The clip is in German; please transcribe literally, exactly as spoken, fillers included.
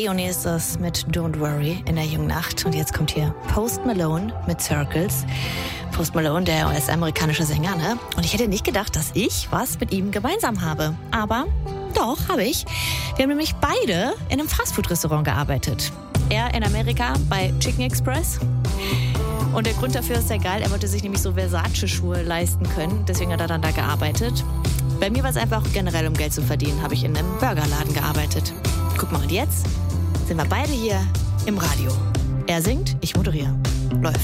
Dionysus mit Don't Worry in der jungen Nacht. Und jetzt kommt hier Post Malone mit Circles. Post Malone, der U S-amerikanische Sänger, ne? Und ich hätte nicht gedacht, dass ich was mit ihm gemeinsam habe. Aber doch, habe ich. Wir haben nämlich beide in einem Fastfood-Restaurant gearbeitet. Er in Amerika bei Chicken Express. Und der Grund dafür ist sehr geil. Er wollte sich nämlich so Versace-Schuhe leisten können. Deswegen hat er dann da gearbeitet. Bei mir war es einfach generell, um Geld zu verdienen, habe ich in einem Burgerladen gearbeitet. Guck mal, und jetzt sind wir beide hier im Radio. Er singt, ich moderiere. Läuft.